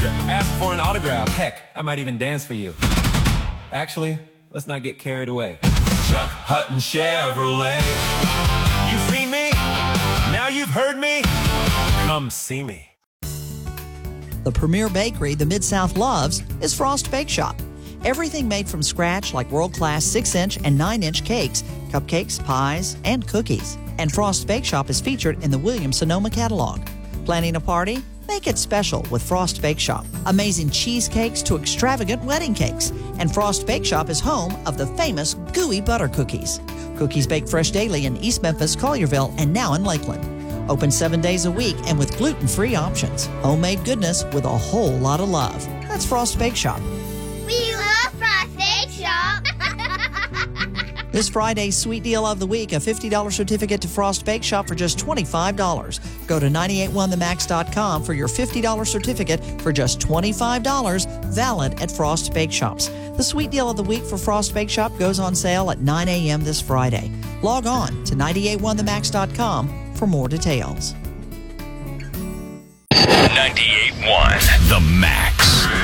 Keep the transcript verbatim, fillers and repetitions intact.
Ask for an autograph. Heck, I might even dance for you. Actually, let's not get carried away. Chuck Hutton Chevrolet. You've seen me, now you've heard me. Come see me. The premier bakery the Mid-South loves is Frost Bake Shop. Everything made from scratch like world-class six inch and nine inch cakes, cupcakes, pies, and cookies. And Frost Bake Shop is featured in the Williams-Sonoma catalog. Planning a party? Make it special with Frost Bake Shop. Amazing cheesecakes to extravagant wedding cakes. And Frost Bake Shop is home of the famous gooey butter cookies. Cookies baked fresh daily in East Memphis, Collierville, and now in Lakeland. Open seven days a week and with gluten-free options. Homemade goodness with a whole lot of love. That's Frost Bake Shop. We love Frost Bake Shop. This Friday's sweet deal of the week, a fifty dollar certificate to Frost Bake Shop for just twenty-five dollars. Go to nine eight one the max dot com for your fifty dollar certificate for just twenty-five dollars, valid at Frost Bake Shops. The sweet deal of the week for Frost Bake Shop goes on sale at nine a m this Friday. Log on to nine eight one the max dot com for more details. ninety-eight point one The Max.